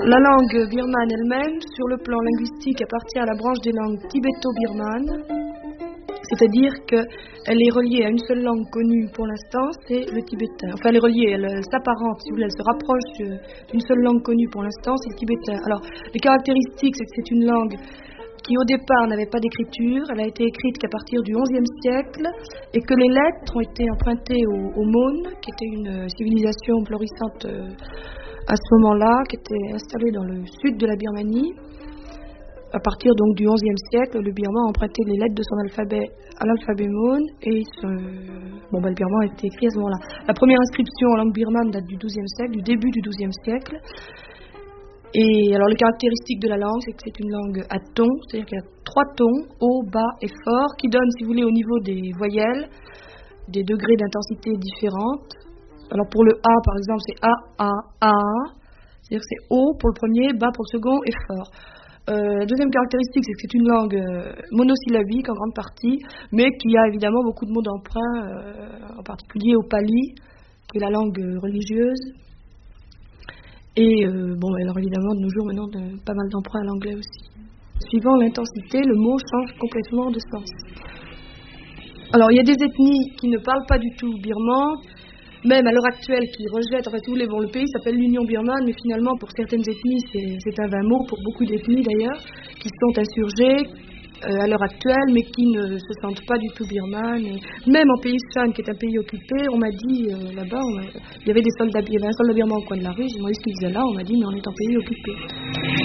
La langue birmane elle-même, sur le plan linguistique, appartient à la branche des langues tibéto-birmanes, c'est-à-dire qu'elle est reliée à une seule langue connue pour l'instant, c'est le tibétain. Enfin, elle est reliée, elle s'apparente, si vous voulez, elle se rapproche d'une seule langue connue pour l'instant, c'est le tibétain. Alors, les caractéristiques, c'est que c'est une langue qui au départ n'avait pas d'écriture, elle a été écrite qu'à partir du XIe siècle, et que les lettres ont été empruntées au Mon, qui était une civilisation florissante à ce moment-là, qui était installée dans le sud de la Birmanie. À partir donc du XIe siècle, le birman a emprunté les lettres de son alphabet à l'alphabet Mon, et le birman a été écrit à ce moment-là. La première inscription en langue birmane date du XIIe siècle, du début du XIIe siècle. Et alors les caractéristiques de la langue, c'est que c'est une langue à tons, c'est-à-dire qu'il y a 3 tons, haut, bas et fort, qui donnent, si vous voulez, au niveau des voyelles, des degrés d'intensité différentes. Alors pour le A, par exemple, c'est A, c'est-à-dire que c'est haut pour le premier, bas pour le second et fort. La deuxième caractéristique, c'est que c'est une langue monosyllabique en grande partie, mais qui a évidemment beaucoup de mots d'emprunt, en particulier au pali, qui est la langue religieuse. Et alors évidemment, de nos jours, maintenant, pas mal d'emprunts à l'anglais aussi. Suivant l'intensité, le mot change complètement de sens. Alors, il y a des ethnies qui ne parlent pas du tout birman, même à l'heure actuelle, qui rejettent, en fait, le pays s'appelle l'Union birmane, mais finalement, pour certaines ethnies, c'est un vain mot, pour beaucoup d'ethnies d'ailleurs, qui sont insurgées à l'heure actuelle, mais qui ne se sentent pas du tout birmanes. Et même en pays Shan, qui est un pays occupé, on m'a dit là-bas, il y avait un soldat birman au coin de la rue, j'ai demandé ce qu'il faisait là, on m'a dit mais on est en pays occupé.